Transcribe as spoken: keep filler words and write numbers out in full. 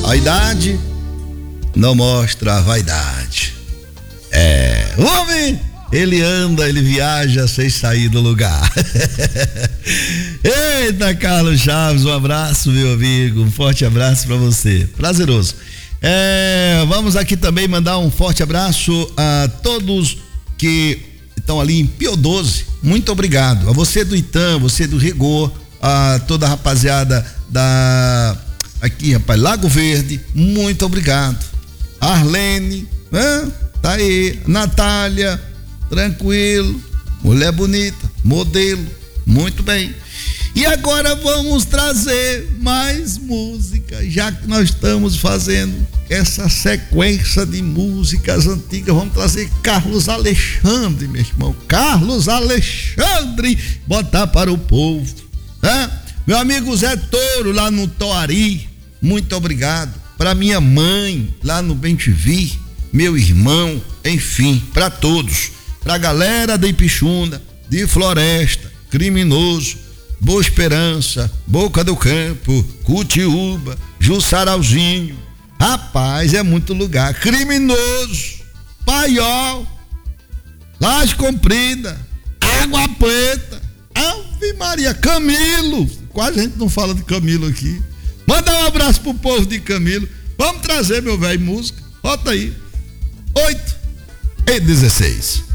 A idade não mostra a vaidade. É, o homem, ele anda, ele viaja sem sair do lugar. Eita, Carlos Chaves, um abraço, meu amigo, um forte abraço pra você, prazeroso. É, vamos aqui também mandar um forte abraço a todos que estão ali em Pio doze, muito obrigado. A você do Itã, você do Rigor, a toda a rapaziada da, aqui, rapaz, Lago Verde, muito obrigado. Arlene, né? Tá aí, Natália, tranquilo, mulher bonita, modelo, muito bem. E agora vamos trazer mais música, já que nós estamos fazendo essa sequência de músicas antigas, vamos trazer Carlos Alexandre, meu irmão, Carlos Alexandre, botar para o povo, né? Meu amigo Zé Toro, lá no Toari, muito obrigado. Para minha mãe, lá no Bem-te-vi, meu irmão, enfim, para todos, para a galera de Ipixuna, de Floresta, Criminoso, Boa Esperança, Boca do Campo, Cutiúba, Jussarauzinho, rapaz, é muito lugar, Criminoso, Paiol, Laje Comprida, Água Preta, Ave Maria, Camilo, quase a gente não fala de Camilo aqui. Manda um abraço pro povo de Camilo. Vamos trazer, meu velho, música. Bota aí. oito e dezesseis.